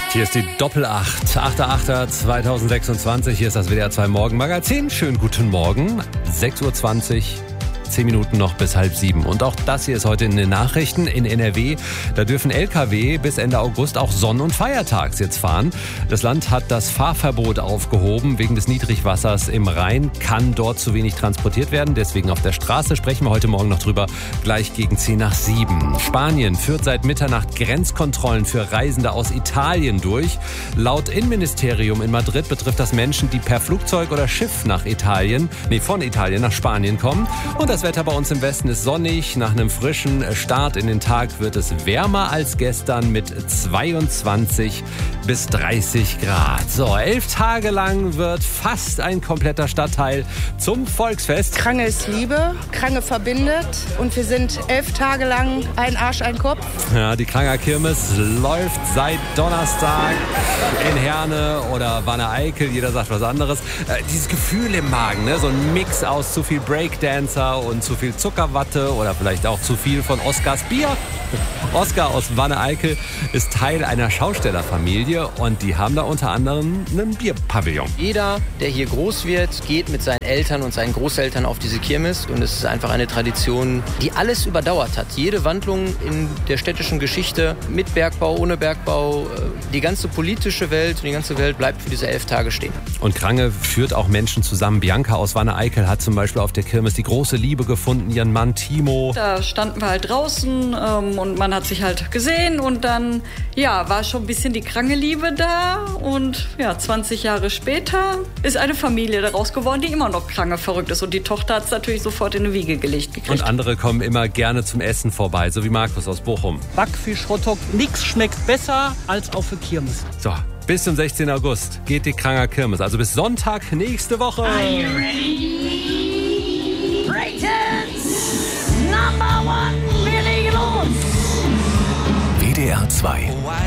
Hier ist die Doppel-8, 8.8.2026. Hier ist das WDR 2 Morgenmagazin. Schönen guten Morgen, 6.20 Uhr. 10 Minuten noch bis 6:30. Und auch das hier ist heute in den Nachrichten in NRW. Da dürfen Lkw bis Ende August auch Sonn- und Feiertags jetzt fahren. Das Land hat das Fahrverbot aufgehoben. Wegen des Niedrigwassers im Rhein kann dort zu wenig transportiert werden. Deswegen auf der Straße sprechen wir heute Morgen noch drüber. Gleich gegen 6:10. Spanien führt seit Mitternacht Grenzkontrollen für Reisende aus Italien durch. Laut Innenministerium in Madrid betrifft das Menschen, die per Flugzeug oder Schiff von Italien nach Spanien kommen. Und das Wetter bei uns im Westen ist sonnig. Nach einem frischen Start in den Tag wird es wärmer als gestern mit 22 bis 30 Grad. So, 11 Tage lang wird fast ein kompletter Stadtteil zum Volksfest. Krange ist Liebe, Krange verbindet und wir sind 11 Tage lang ein Arsch, ein Kopf. Ja, die Kranger Kirmes läuft seit Donnerstag in Herne oder Wanne-Eickel. Jeder sagt was anderes. Dieses Gefühl im Magen, ne? So ein Mix aus zu viel Breakdancer und zu viel Zuckerwatte oder vielleicht auch zu viel von Oskars Bier. Oskar aus Wanne-Eickel ist Teil einer Schaustellerfamilie und die haben da unter anderem einen Bierpavillon. Jeder, der hier groß wird, geht mit seinen Eltern und seinen Großeltern auf diese Kirmes und es ist einfach eine Tradition, die alles überdauert hat. Jede Wandlung in der städtischen Geschichte, mit Bergbau, ohne Bergbau, die ganze politische Welt und die ganze Welt bleibt für diese 11 Tage stehen. Und Krange führt auch Menschen zusammen. Bianca aus Wanne-Eickel hat zum Beispiel auf der Kirmes die große Liebe gefunden, ihren Mann Timo. Da standen wir halt draußen und man hat sich halt gesehen und dann war schon ein bisschen die Krange-Liebe da und 20 Jahre später ist eine Familie daraus geworden, die immer noch Krange verrückt ist und die Tochter hat es natürlich sofort in eine Wiege gelegt gekriegt. Und andere kommen immer gerne zum Essen vorbei, so wie Markus aus Bochum. Backfisch, Hotdog, nichts schmeckt besser als auf der Kirmes. So, bis zum 16. August geht die Kranger Kirmes, also bis Sonntag nächste Woche. Are you ready? Brayton's Number One, wir legen los! WDR 2